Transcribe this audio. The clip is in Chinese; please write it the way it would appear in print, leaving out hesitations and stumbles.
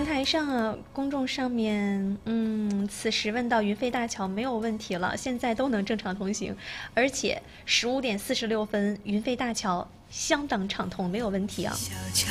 平台上啊，公众上面，此时问到云飞大桥没有问题了，现在都能正常通行，而且15点46分，云飞大桥相当畅通，没有问题啊。小桥